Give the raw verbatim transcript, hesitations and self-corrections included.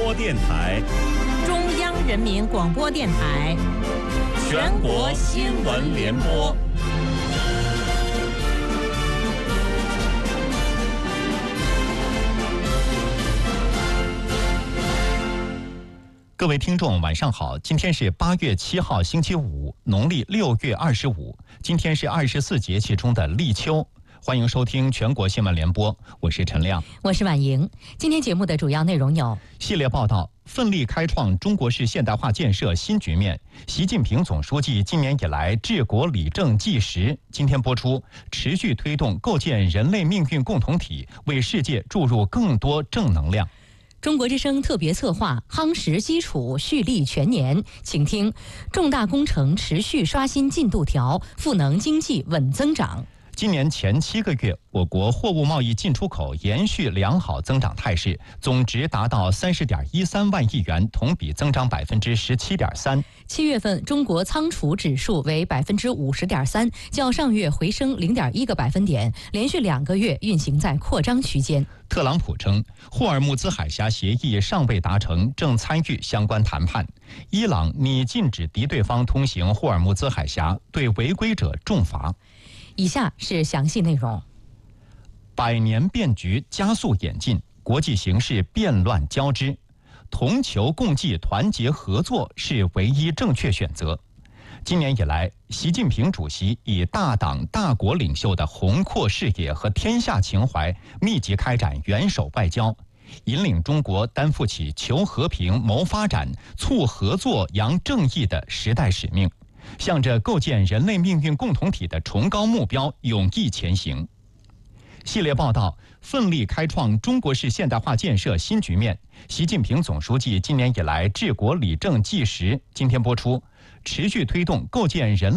播电台、 中央人民广播电台、 全国新闻联播。各位听众，晚上好！今天是八月七号，星期五，农历六月二十五。今天是二十四节气中的立秋。欢迎收听全国新闻联播，我是陈亮， 我是婉莹。今天节目的主要内容有： 系列报道，奋力开创中国式现代化建设新局面。习近平总书记今年以来治国理政纪实。今天播出，持续推动构建人类命运共同体，为世界注入更多正能量。 中国之声特别策划夯实基础，蓄力全年，请听：重大工程持续刷新进度条，赋能经济稳增长。 今年前七个月，我国货物贸易进出口延续良好增长态势，总值达到三十点一三万亿元，同比增长百分之十七点三。 七月份中国仓储指数为百分之五十点三，较上月回升零点一个百分点，连续两个月运行在扩张区间。 特朗普称，霍尔木兹海峡协议尚未达成，正参与相关谈判。伊朗拟禁止敌对方通行霍尔木兹海峡，对违规者重罚。 以下是详细内容。 百年变局加速演进，国际形势变乱交织，同求共济、团结合作是唯一正确选择。今年以来，习近平主席以大党大国领袖的宏阔视野和天下情怀，密集开展元首外交，引领中国担负起求和平、谋发展、促合作、扬正义的时代使命，向着构建人类命运共同体的崇高目标勇毅前行。系列报道，奋力开创中国式现代化建设新局面。习近平总书记今年以来治国理政纪实。今天播出，持续推动构建人类